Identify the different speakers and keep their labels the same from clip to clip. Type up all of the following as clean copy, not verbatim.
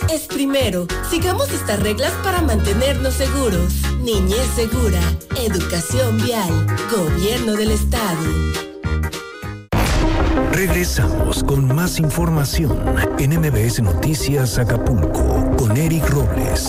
Speaker 1: es primero. Sigamos estas reglas para mantenernos seguros. Niñez segura, educación vial, gobierno del estado.
Speaker 2: Regresamos con más información en MBS Noticias Acapulco con Eric Robles.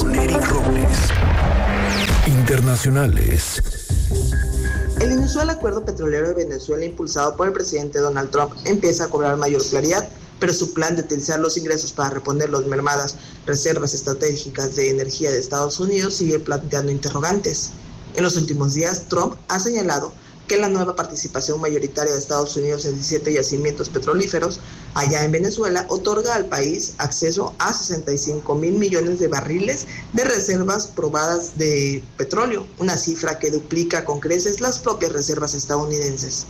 Speaker 2: Internacionales.
Speaker 3: El inusual acuerdo petrolero de Venezuela impulsado por el presidente Donald Trump empieza a cobrar mayor claridad, pero su plan de utilizar los ingresos para reponer las mermadas reservas estratégicas de energía de Estados Unidos sigue planteando interrogantes. En los últimos días, Trump ha señalado que la nueva participación mayoritaria de Estados Unidos en 17 yacimientos petrolíferos allá en Venezuela otorga al país acceso a 65,000 millones de barriles de reservas probadas de petróleo, una cifra que duplica con creces las propias reservas estadounidenses.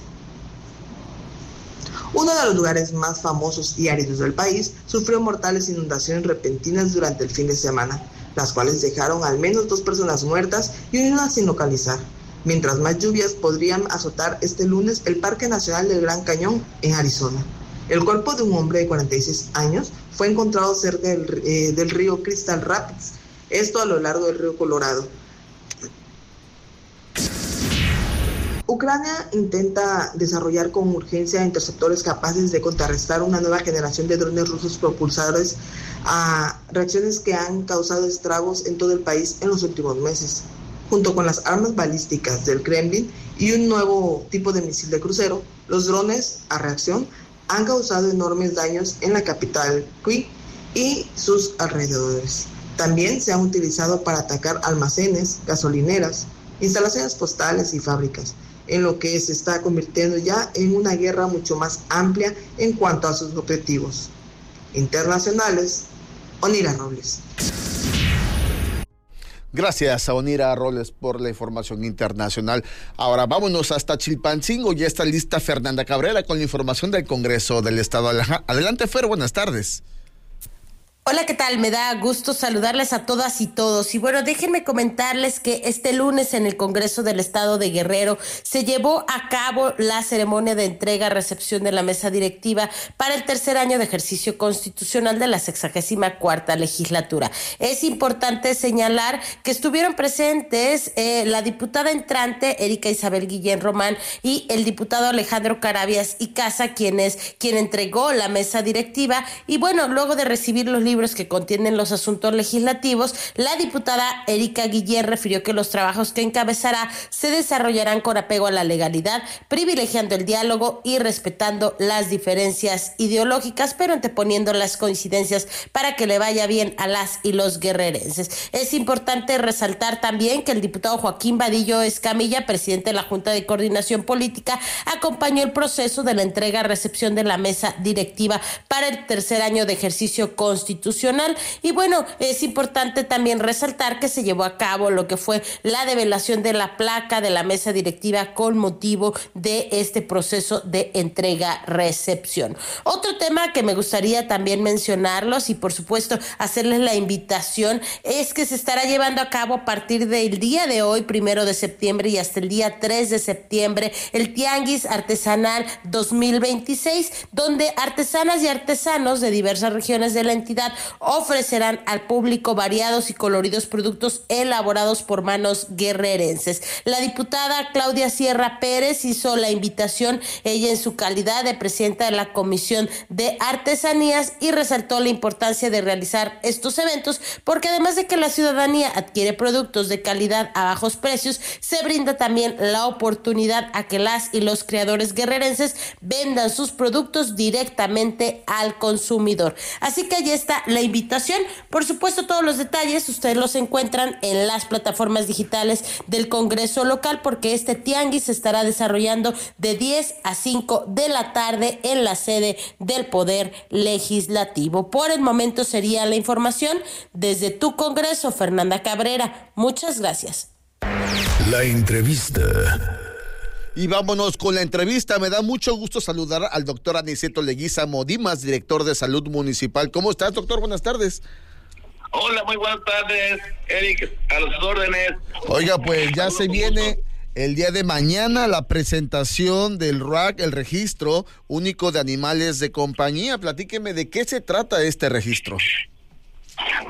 Speaker 3: Uno de los lugares más famosos y áridos del país sufrió mortales inundaciones repentinas durante el fin de semana, las cuales dejaron al menos 2 personas muertas y una sin localizar. Mientras más lluvias podrían azotar este lunes el Parque Nacional del Gran Cañón en Arizona. El cuerpo de un hombre de 46 años fue encontrado cerca del río Crystal Rapids, esto a lo largo del río Colorado. Ucrania intenta desarrollar con urgencia interceptores capaces de contrarrestar una nueva generación de drones rusos propulsadores a reacciones que han causado estragos en todo el país en los últimos meses. Junto con las armas balísticas del Kremlin y un nuevo tipo de misil de crucero, los drones a reacción han causado enormes daños en la capital Kyiv y sus alrededores. También se han utilizado para atacar almacenes, gasolineras, instalaciones postales y fábricas, en lo que se está convirtiendo ya en una guerra mucho más amplia en cuanto a sus objetivos. Internacionales, Onira Robles.
Speaker 4: Gracias a Onira Robles por la información internacional. Ahora vámonos hasta Chilpancingo. Ya está lista Fernanda Cabrera con la información del Congreso del Estado. Adelante, Fer, buenas tardes.
Speaker 5: Hola, ¿qué tal? Me da gusto saludarles a todas y todos. Y bueno, déjenme comentarles que este lunes en el Congreso del Estado de Guerrero se llevó a cabo la ceremonia de entrega-recepción de la mesa directiva para el tercer año de ejercicio constitucional de la 64ª legislatura. Es importante señalar que estuvieron presentes la diputada entrante Erika Isabel Guillén Román y el diputado Alejandro Carabias y Casa, quien entregó la mesa directiva. Y bueno, luego de recibir los libros que contienen los asuntos legislativos, la diputada Erika Guillén refirió que los trabajos que encabezará se desarrollarán con apego a la legalidad, privilegiando el diálogo y respetando las diferencias ideológicas, pero anteponiendo las coincidencias para que le vaya bien a las y los guerrerenses. Es importante resaltar también que el diputado Joaquín Vadillo Escamilla, presidente de la Junta de Coordinación Política, acompañó el proceso de la entrega-recepción de la mesa directiva para el tercer año de ejercicio constitucional. Y bueno, es importante también resaltar que se llevó a cabo lo que fue la develación de la placa de la mesa directiva con motivo de este proceso de entrega-recepción. Otro tema que me gustaría también mencionarlos y por supuesto hacerles la invitación es que se estará llevando a cabo a partir del día de hoy, 1 de septiembre y hasta el día 3 de septiembre, el Tianguis Artesanal 2026, donde artesanas y artesanos de diversas regiones de la entidad ofrecerán al público variados y coloridos productos elaborados por manos guerrerenses. La diputada Claudia Sierra Pérez hizo la invitación, ella en su calidad de presidenta de la Comisión de Artesanías, y resaltó la importancia de realizar estos eventos porque además de que la ciudadanía adquiere productos de calidad a bajos precios, se brinda también la oportunidad a que las y los creadores guerrerenses vendan sus productos directamente al consumidor. Así que allí está la invitación. Por supuesto, todos los detalles ustedes los encuentran en las plataformas digitales del Congreso local, porque este tianguis se estará desarrollando de 10 a 5 de la tarde en la sede del Poder Legislativo. Por el momento sería la información desde tu Congreso, Fernanda Cabrera. Muchas gracias.
Speaker 2: La entrevista.
Speaker 4: Y vámonos con la entrevista. Me da mucho gusto saludar al doctor Aniceto Leguízamo Dimas, director de Salud Municipal. ¿Cómo estás, doctor? Buenas tardes.
Speaker 6: Hola, muy buenas tardes, Eric, a los órdenes.
Speaker 4: Oiga, pues ya se viene el día de mañana la presentación del RUAC, el Registro Único de Animales de Compañía. Platíqueme de qué se trata este registro.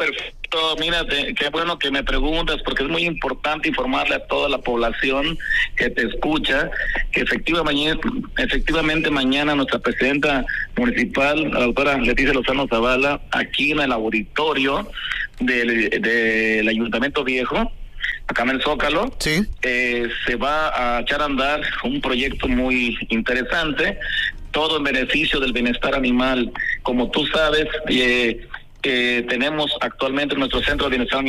Speaker 6: perfecto. Mira, qué bueno que me preguntas, porque es muy importante informarle a toda la población que te escucha que efectivamente mañana nuestra presidenta municipal, la doctora Leticia Lozano Zavala, aquí en el auditorio del Ayuntamiento Viejo, acá en el Zócalo,
Speaker 4: sí,
Speaker 6: se va a echar a andar un proyecto muy interesante, todo en beneficio del bienestar animal. Como tú sabes, tenemos actualmente nuestro centro de bienestar